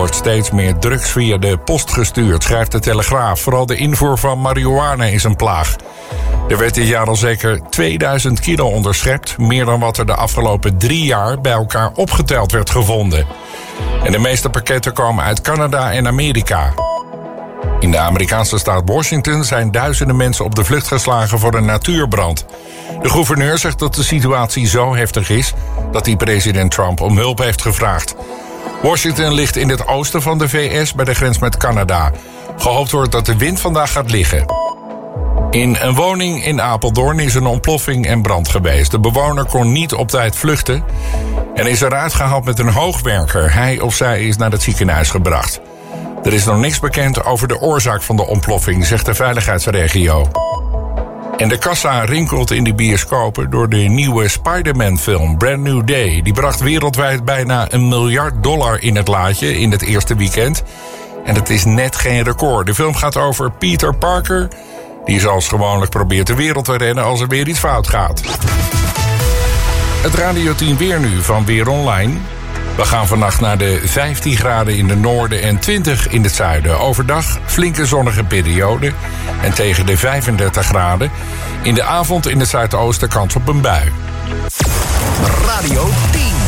wordt steeds meer drugs via de post gestuurd, schrijft de Telegraaf. Vooral de invoer van marihuana is een plaag. Er werd dit jaar al zeker 2000 kilo onderschept. Meer dan wat er de afgelopen 3 jaar bij elkaar opgeteld werd gevonden. En de meeste pakketten komen uit Canada en Amerika. In de Amerikaanse staat Washington zijn duizenden mensen op de vlucht geslagen voor een natuurbrand. De gouverneur zegt dat de situatie zo heftig is dat hij president Trump om hulp heeft gevraagd. Washington ligt in het oosten van de VS bij de grens met Canada. Gehoopt wordt dat de wind vandaag gaat liggen. In een woning in Apeldoorn is een ontploffing en brand geweest. De bewoner kon niet op tijd vluchten en is eruit gehaald met een hoogwerker. Hij of zij is naar het ziekenhuis gebracht. Er is nog niks bekend over de oorzaak van de ontploffing, zegt de veiligheidsregio. En de kassa rinkelt in de bioscopen door de nieuwe Spider-Man-film Brand New Day. Die bracht wereldwijd bijna $1 miljard in het laadje in het eerste weekend. En dat is net geen record. De film gaat over Peter Parker, die zoals gewoonlijk probeert de wereld te redden als er weer iets fout gaat. Het Radio 10 weer nu van Weer Online. We gaan vannacht naar de 15 graden in het noorden en 20 in het zuiden. Overdag flinke zonnige periode en tegen de 35 graden. In de avond in het zuidoosten kans op een bui. Radio 10.